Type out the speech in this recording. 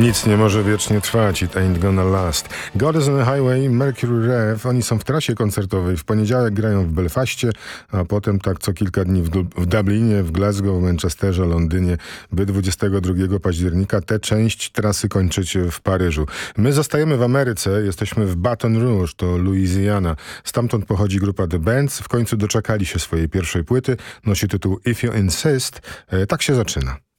Nic nie może wiecznie trwać, it ain't gonna last. God is on the Highway, Mercury Rev, oni są w trasie koncertowej. W poniedziałek grają w Belfaście, a potem tak co kilka dni w Dublinie, w Glasgow, w Manchesterze, Londynie, by 22 października tę część trasy kończyć w Paryżu. My zostajemy w Ameryce, jesteśmy w Baton Rouge, to Louisiana. Stamtąd pochodzi grupa The Bands, w końcu doczekali się swojej pierwszej płyty, nosi tytuł If You Insist. Tak się zaczyna.